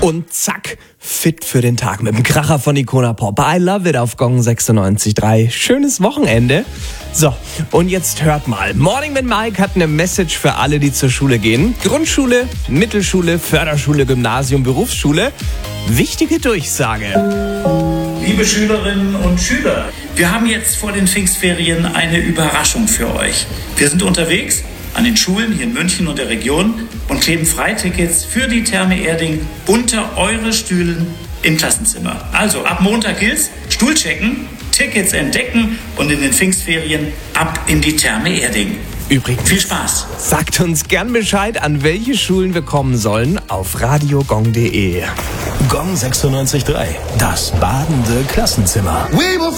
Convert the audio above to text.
Und zack, fit für den Tag mit dem Kracher von Icona Pop. I love it auf Gong 96.3. Schönes Wochenende. So, und jetzt hört mal. Morning with Mike hat eine Message für alle, die zur Schule gehen. Grundschule, Mittelschule, Förderschule, Gymnasium, Berufsschule. Wichtige Durchsage. Liebe Schülerinnen und Schüler, wir haben jetzt vor den Pfingstferien eine Überraschung für euch. Wir sind unterwegs an den Schulen hier in München und der Region und kleben Freitickets für die Therme Erding unter eure Stühlen im Klassenzimmer. Also ab Montag gilt's, Stuhl checken, Tickets entdecken und in den Pfingstferien ab in die Therme Erding. Übrigens, viel Spaß. Sagt uns gern Bescheid, an welche Schulen wir kommen sollen auf radiogong.de. Gong 96.3, das badende Klassenzimmer.